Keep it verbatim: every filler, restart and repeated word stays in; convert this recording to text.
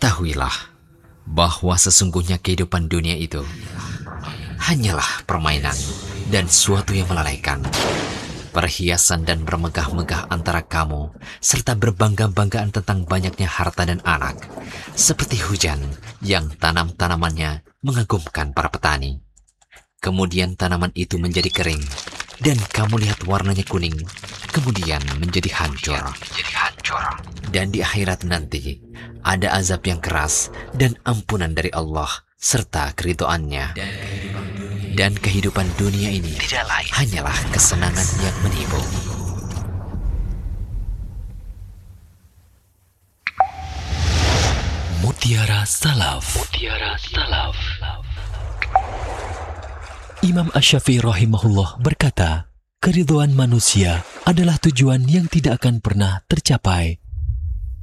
Ketahuilah bahwa sesungguhnya kehidupan dunia itu hanyalah permainan dan suatu yang melalaikan. Perhiasan dan bermegah-megah antara kamu, serta berbangga-banggaan tentang banyaknya harta dan anak, seperti hujan yang tanam-tanamannya mengagumkan para petani. Kemudian tanaman itu menjadi kering, dan kamu lihat warnanya kuning, kemudian menjadi hancur. Dan di akhirat nanti, ada azab yang keras dan ampunan dari Allah, serta keridhoannya. Dan kehidupan dunia ini tidak lain hanyalah kesenangan yang menipu. Mutiara Salaf. Mutiara Salaf. Imam Asy-Syafi'i rahimahullah berkata, keridhaan manusia adalah tujuan yang tidak akan pernah tercapai